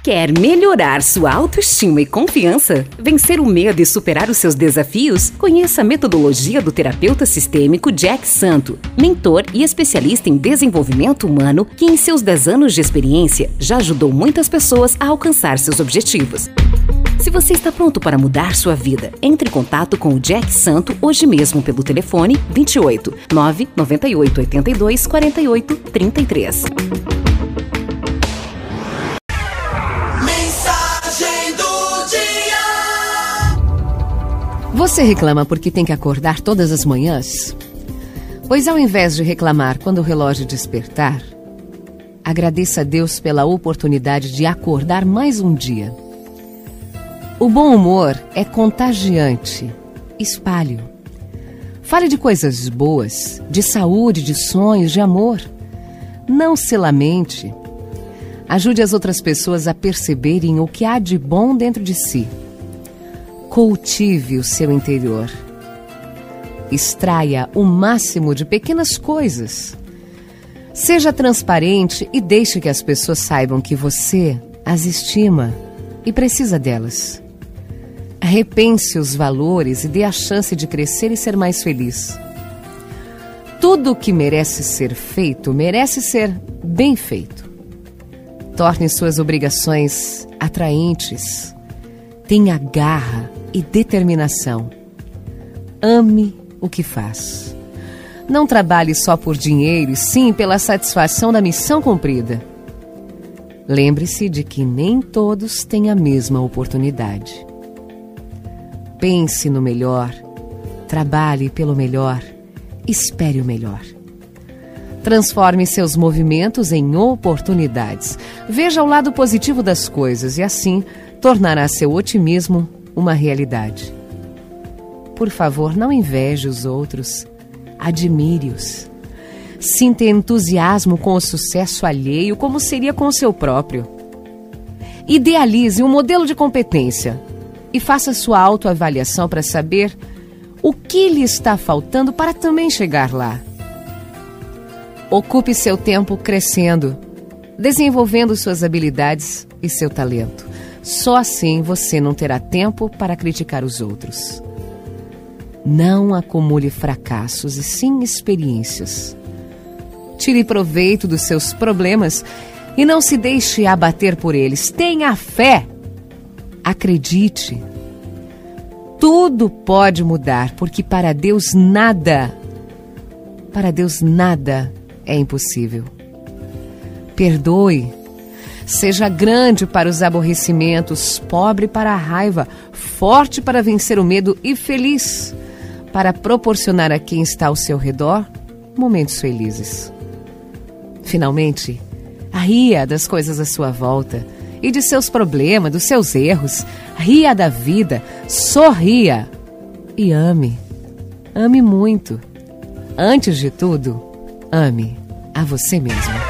Quer melhorar sua autoestima e confiança? Vencer o medo e superar os seus desafios? Conheça a metodologia do terapeuta sistêmico Jack Santo, mentor e especialista em desenvolvimento humano que em seus 10 anos de experiência já ajudou muitas pessoas a alcançar seus objetivos. Se você está pronto para mudar sua vida, entre em contato com o Jack Santo hoje mesmo pelo telefone 28 998 82 48 33. Você reclama porque tem que acordar todas as manhãs? Pois ao invés de reclamar quando o relógio despertar, agradeça a Deus pela oportunidade de acordar mais um dia. O bom humor é contagiante. Espalhe-o. Fale de coisas boas, de saúde, de sonhos, de amor. Não se lamente. Ajude as outras pessoas a perceberem o que há de bom dentro de si. Cultive o seu interior. Extraia o máximo de pequenas coisas. Seja transparente e deixe que as pessoas saibam que você as estima e precisa delas. Repense os valores e dê a chance de crescer e ser mais feliz. Tudo o que merece ser feito, merece ser bem feito. Torne suas obrigações atraentes. Tenha garra e determinação. Ame o que faz. Não trabalhe só por dinheiro, e sim pela satisfação da missão cumprida. Lembre-se de que nem todos têm a mesma oportunidade. Pense no melhor, trabalhe pelo melhor, espere o melhor. Transforme seus movimentos em oportunidades. Veja o lado positivo das coisas e assim tornará seu otimismo uma realidade. Por favor, não inveje os outros, admire-os. Sinta entusiasmo com o sucesso alheio, como seria com o seu próprio. Idealize um modelo de competência e faça sua autoavaliação para saber o que lhe está faltando para também chegar lá. Ocupe seu tempo crescendo, desenvolvendo suas habilidades e seu talento. Só assim você não terá tempo para criticar os outros. Não acumule fracassos e sim experiências. Tire proveito dos seus problemas e não se deixe abater por eles. Tenha fé. Acredite. Tudo pode mudar, porque para Deus nada é impossível. Perdoe. Seja grande para os aborrecimentos, pobre para a raiva, forte para vencer o medo e feliz para proporcionar a quem está ao seu redor momentos felizes. Finalmente, ria das coisas à sua volta e de seus problemas, dos seus erros. Ria da vida, sorria e ame. Ame muito. Antes de tudo, ame a você mesmo.